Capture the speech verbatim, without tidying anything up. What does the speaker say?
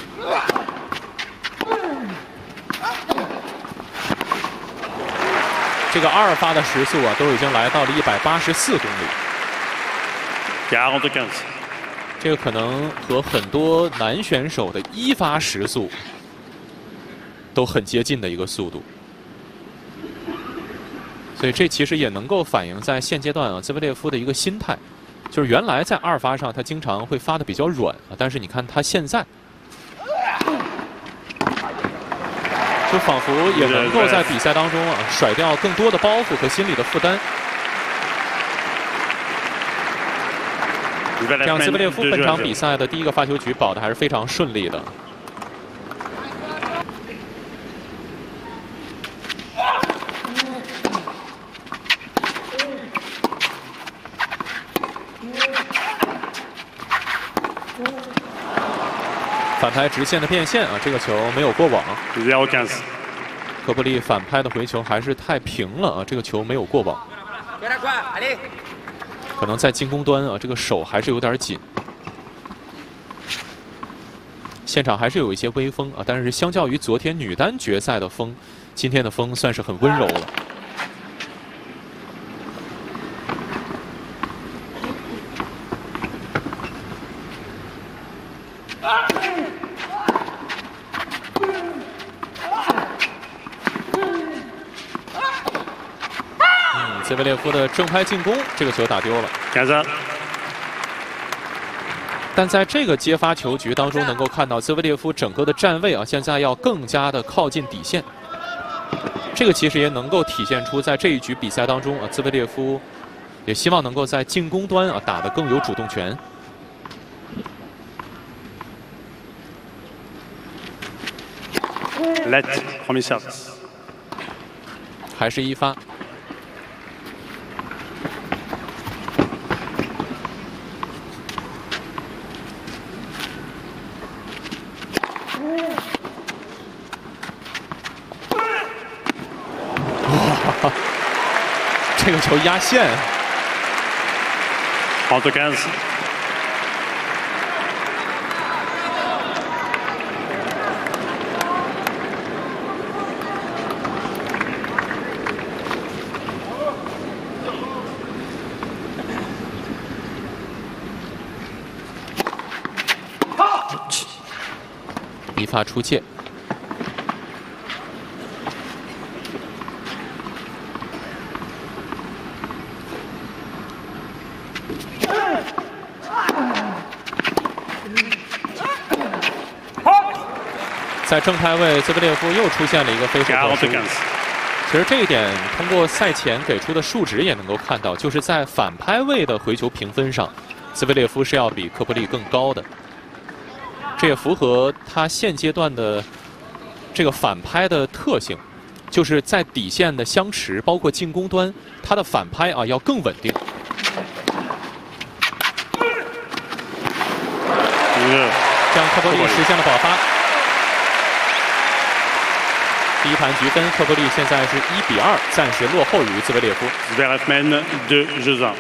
这个阿尔法的时速啊，都已经来到了一百八十四公里。这个可能和很多男选手的一发时速都很接近的一个速度。所以这其实也能够反映在现阶段啊，兹维列夫的一个心态，就是原来在二发上他经常会发的比较软啊，但是你看他现在。 就仿佛也能够在比赛当中啊甩掉更多的包袱和心理的负担。这样，兹维列夫本场比赛的第一个发球局保的还是非常顺利的。反拍直线的变线啊，这个球没有过网。科布利反拍的回球还是太平了啊，这个球没有过网。可能在进攻端啊，这个手还是有点紧。现场还是有一些微风啊，但是相较于昨天女单决赛的风，今天的风算是很温柔了。 兹维列夫的正拍进攻，这个球打丢了。但在这个接发球局当中，能够看到兹维列夫整个的站位啊，现在要更加的靠近底线。这个其实也能够体现出，在这一局比赛当中啊，兹维列夫也希望能够在进攻端啊打得更有主动权。 Let premier shot， 还是一发。 哇，这个球压线。 好的杆子。 一发出界。 在正拍位，兹维列夫又出现了一个飞手抛出。其实这一点通过赛前给出的数值也能够看到，就是在反拍位的回球评分上，兹维列夫是要比科布利更高的。这也符合他现阶段的这个反拍的特性，就是在底线的相持，包括进攻端，他的反拍啊要更稳定。这样科布利实现了保发。 第一盘局分，科布利现在是一比二，暂时落后于兹维列夫。 Zverev de Jezin。